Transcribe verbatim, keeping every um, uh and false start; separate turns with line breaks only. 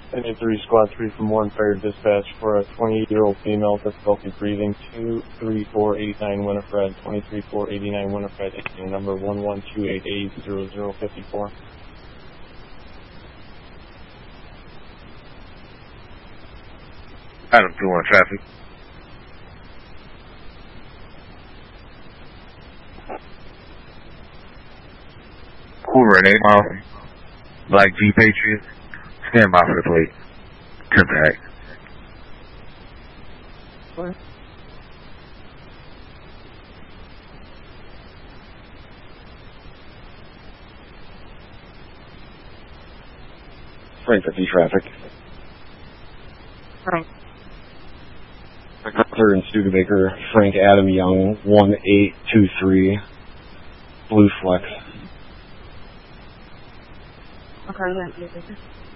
Engine three, Squad three from Warren Fire Dispatch for a twenty-eight-year-old female, difficulty breathing, two three four eight nine Winifred, twenty-three four eighty-nine Winifred, number one one two eight eight zero zero five four.
Adam two one traffic. Hoover and eight mile. Black G Patriot. Stand by for the plate. Turn back.
What?
Frank fifty traffic.
Frank.
Clear in Studebaker, Frank Adam Young, one eight two three, Blue Flex.
Okay, then.